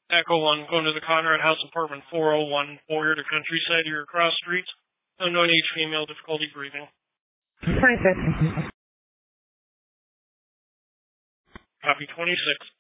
Echo 1, going to the Conrad House, apartment 401, Warrior to Countryside, your cross streets. Unknown age female, difficulty breathing. 26. Copy 26.